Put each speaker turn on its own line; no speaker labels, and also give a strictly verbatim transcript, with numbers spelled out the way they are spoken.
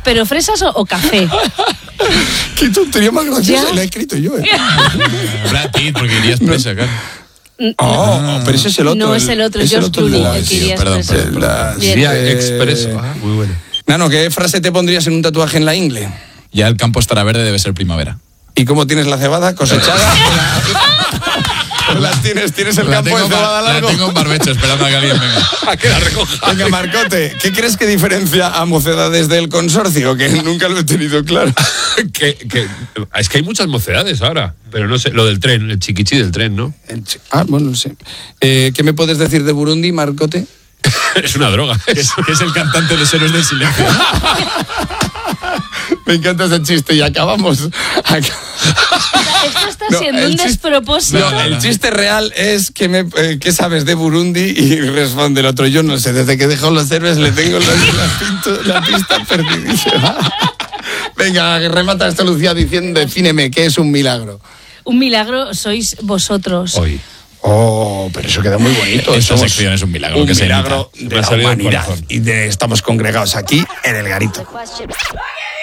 ¿Pero fresas o, o café?
Qué tontería más graciosa, la he escrito yo, ¿eh?
Brad Pitt, porque irías presa, claro.
Oh, ah, pero ese es el otro.
No, es el otro, es George Clooney, el que irías
perdón,
preso.
perdón, perdón.
Sería
Eh,
expreso. Ah, muy bueno.
Nano, ¿qué frase te pondrías en un tatuaje en la ingle?
Ya el campo estará verde, debe ser primavera.
¿Y cómo tienes la cebada? ¿Cosechada? ¿La tienes? ¿Tienes el
La
campo
tengo,
de cebada
la
largo?
tengo en barbecho esperando a que alguien venga.
A que la recoja.
Venga, Marcote, ¿qué crees que diferencia a Mocedades del Consorcio? Que nunca lo he tenido claro.
que, que, es que hay muchas mocedades ahora, pero no sé, lo del tren, el chiquichi del tren, ¿no?
Ah, bueno, no sé. Eh, ¿Qué me puedes decir de Burundi, Marcote?
Es una droga.
Que es, que es el cantante de los Héroes del Silencio.
Me encanta ese chiste y acabamos. Acab-
Esto está
No,
siendo
el
un
chiste-
despropósito.
No, el chiste real es que me, eh, ¿qué sabes de Burundi? Y responde el otro, yo no sé, desde que dejó los héroes le tengo la, la, pinto- la pista perdidísima. Venga, remata esta Lucía diciendo, defíneme, ¿qué es un milagro?
Un milagro sois vosotros.
Hoy.
Oh, pero eso queda muy bonito.
Esta
Somos
sección es un milagro.
un
que se
milagro
imita.
de
Me ha
la
salido del
humanidad.
corazón.
Y de, estamos congregados aquí en el garito.
The question.